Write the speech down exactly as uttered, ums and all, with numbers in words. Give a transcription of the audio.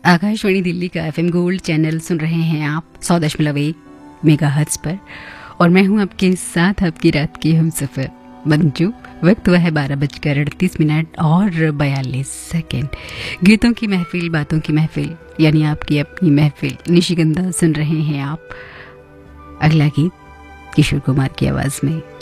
आकाशवाणी दिल्ली का FM gold channel सुन रहे हैं आप सौ दशमलव एक मेगा हर्ट्ज पर, और मैं हूं आपके साथ आपकी रात की हम सफ़र मंजू। वक्त हुआ है बारह बजकर अड़तीस मिनट और बयालीस सेकेंड। गीतों की महफिल, बातों की महफिल, यानी आपकी अपनी महफिल निशिगंधा सुन रहे हैं आप। अगला गीत किशोर कुमार की आवाज़ में।